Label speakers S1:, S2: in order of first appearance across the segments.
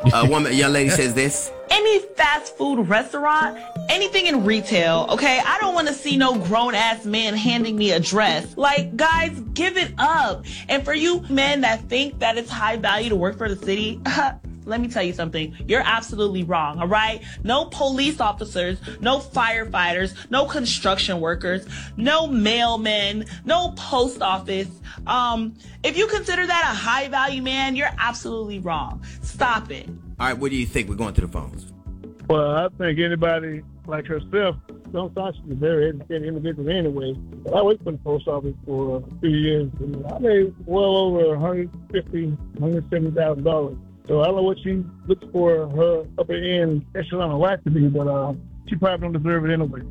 S1: Young lady says this.
S2: Any fast food restaurant, anything in retail, okay? I don't want to see no grown-ass man handing me a dress. Like, guys, give it up. And for you men that think that it's high value to work for the city, let me tell you something. You're absolutely wrong, all right? No police officers, no firefighters, no construction workers, no mailmen, no post office. If you consider that a high value man, you're absolutely wrong. Stop it.
S1: All right, what do you think? We're going to the phones.
S3: Well, I think anybody like herself, sometimes she's a very educated individual anyway. But I worked for the post office for a few years, and I made well over $150,000, $170,000. So I don't know what she looks for her upper end echelon of life to be, but she probably don't deserve it anyway.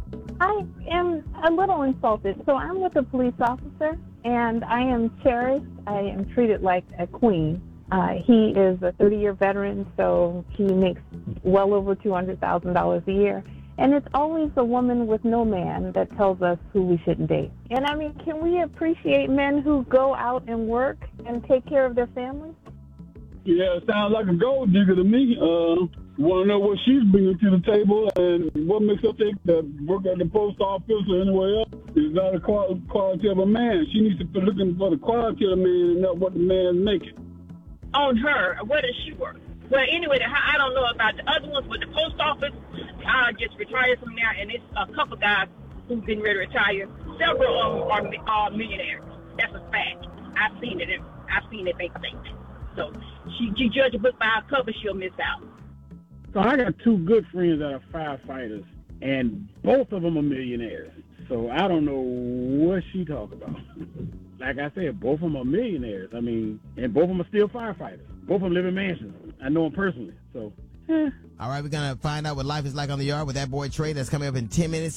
S4: I am a little insulted. So I'm with a police officer, and I am cherished. I am treated like a queen. He is a 30-year veteran, so he makes well over $200,000 a year. And it's always a woman with no man that tells us who we shouldn't date. And I mean, can we appreciate men who go out and work and take care of their families?
S5: Yeah, it sounds like a gold digger to me. Want to know what she's bringing to the table and what makes her think that work at the post office or anywhere else is not a quality of a man. She needs to be looking for the quality of a man and not what the man's making.
S6: On her, where does she work? Well, anyway, I don't know about the other ones, but the post office, I just retired from there, and it's a couple guys who've been ready to retire. Several of them are millionaires. That's a fact. I've seen it. They think. So she judge a book by her cover, she'll miss out.
S7: So I got two good friends that are firefighters, and both of them are millionaires. So I don't know what she talk about. Like I said, both of them are millionaires. I mean, and both of them are still firefighters. Both of them live in mansions. I know them personally. So,
S8: All right, we're going to find out what life is like on the yard with that boy Trey. That's coming up in 10 minutes.